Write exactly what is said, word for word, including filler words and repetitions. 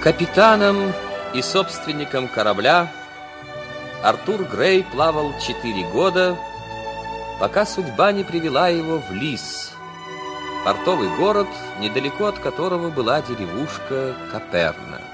Капитаном и собственником корабля Артур Грей плавал четыре года, пока судьба не привела его в Лис, портовый город, недалеко от которого была деревушка Каперна.